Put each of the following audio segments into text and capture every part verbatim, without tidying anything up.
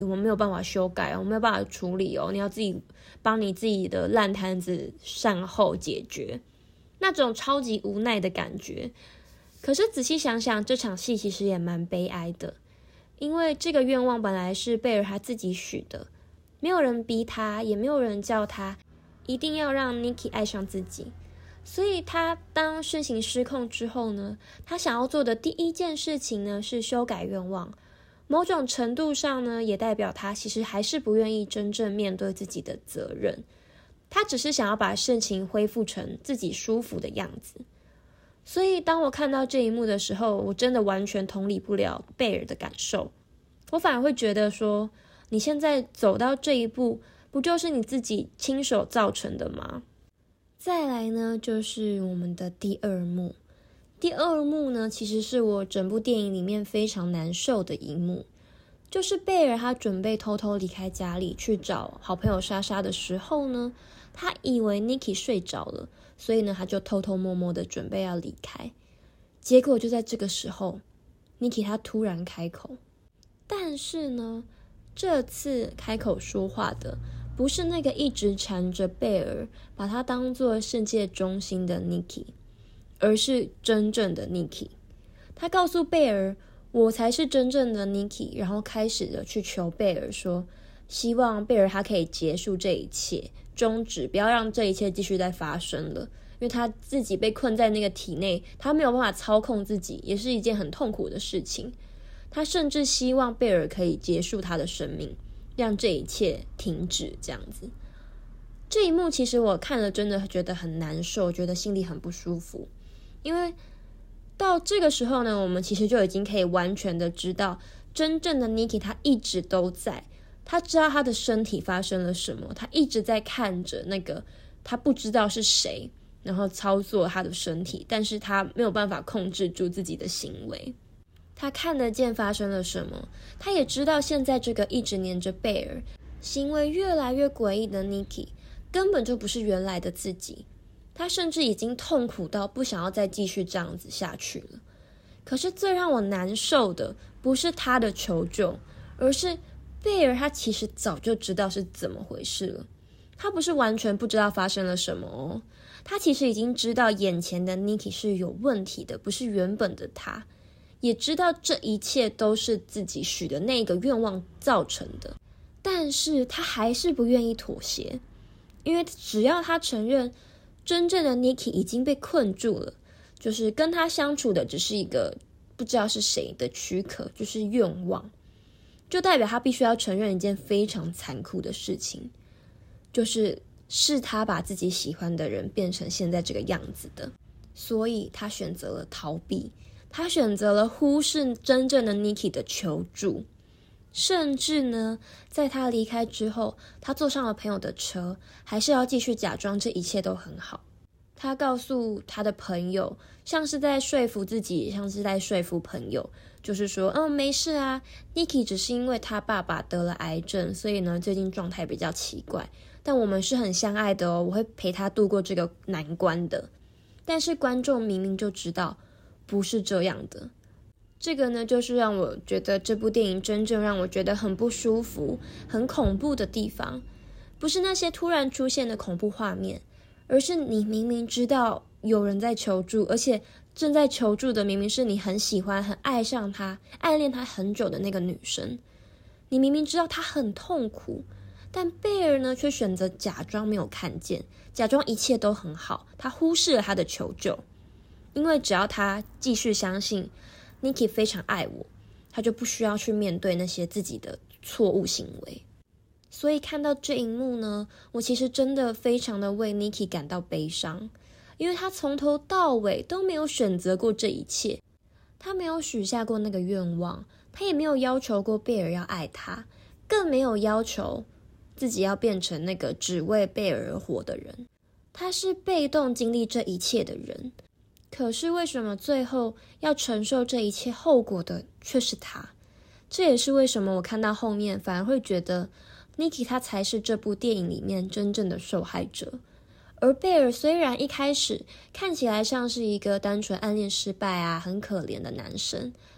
我没有办法修改，我没有办法处理哦，你要自己帮你自己的烂摊子善后解决，那种超级无奈的感觉。可是仔细想想，这场戏其实也蛮悲哀的，因为这个愿望本来是贝尔他自己许的，没有人逼他，也没有人叫他一定要让 Nikki 爱上自己。所以他当事情失控之后呢，他想要做的第一件事情呢是修改愿望。某种程度上呢，也代表他其实还是不愿意真正面对自己的责任，他只是想要把事情恢复成自己舒服的样子。所以当我看到这一幕的时候，我真的完全同理不了贝尔的感受，我反而会觉得说，你现在走到这一步，不就是你自己亲手造成的吗？再来呢，就是我们的第二幕。第二幕呢，其实是我整部电影里面非常难受的一幕，就是贝尔他准备偷偷离开家里去找好朋友莎莎的时候呢，他以为 Nikki 睡着了，所以呢他就偷偷摸摸的准备要离开。结果就在这个时候 Nikki 他突然开口，但是呢这次开口说话的不是那个一直缠着贝尔把他当作世界中心的 Nikki，而是真正的 Nikki。 他告诉贝尔，我才是真正的 Nikki， 然后开始的去求贝尔说，希望贝尔他可以结束这一切，终止，不要让这一切继续再发生了，因为他自己被困在那个体内，他没有办法操控自己，也是一件很痛苦的事情。他甚至希望贝尔可以结束他的生命，让这一切停止，这样子。这一幕其实我看了真的觉得很难受，觉得心里很不舒服。因为到这个时候呢，我们其实就已经可以完全的知道，真正的 Nikki 他一直都在，他知道他的身体发生了什么，他一直在看着那个他不知道是谁，然后操作他的身体，但是他没有办法控制住自己的行为。他看得见发生了什么，他也知道现在这个一直黏着贝尔，行为越来越诡异的 Nikki 根本就不是原来的自己。他甚至已经痛苦到不想要再继续这样子下去了。可是最让我难受的不是他的求救，而是贝尔他其实早就知道是怎么回事了。他不是完全不知道发生了什么哦，他其实已经知道眼前的 Nikki 是有问题的，不是原本的他，也知道这一切都是自己许的那个愿望造成的。但是他还是不愿意妥协，因为只要他承认真正的 Nikki 已经被困住了，就是跟他相处的只是一个不知道是谁的躯壳，就是愿望，就代表他必须要承认一件非常残酷的事情，就是是他把自己喜欢的人变成现在这个样子的。所以他选择了逃避，他选择了忽视真正的 Nikki 的求助。甚至呢，在他离开之后，他坐上了朋友的车，还是要继续假装这一切都很好。他告诉他的朋友，像是在说服自己，像是在说服朋友，就是说嗯，没事啊， Nikki 只是因为他爸爸得了癌症，所以呢最近状态比较奇怪，但我们是很相爱的哦，我会陪他度过这个难关的。但是观众明明就知道不是这样的。这个呢，就是让我觉得这部电影真正让我觉得很不舒服、很恐怖的地方，不是那些突然出现的恐怖画面，而是你明明知道有人在求助，而且正在求助的明明是你很喜欢、很爱上他、爱恋他很久的那个女生。你明明知道他很痛苦，但贝尔呢，却选择假装没有看见，假装一切都很好，他忽视了他的求救。因为只要他继续相信Nikki 非常爱我，他就不需要去面对那些自己的错误行为。所以看到这一幕呢，我其实真的非常的为 Nikki 感到悲伤，因为他从头到尾都没有选择过这一切，他没有许下过那个愿望，他也没有要求过贝尔要爱他，更没有要求自己要变成那个只为贝尔而活的人。他是被动经历这一切的人，可是为什么最后要承受这一切后果的却是他？这也是为什么我看到后面反而会觉得 Nikki 他才是这部电影里面真正的受害者。而贝尔虽然一开始看起来像是一个单纯暗恋失败啊很可怜的男生，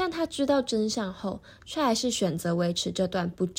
但他知道真相后，却还是选择维持这段不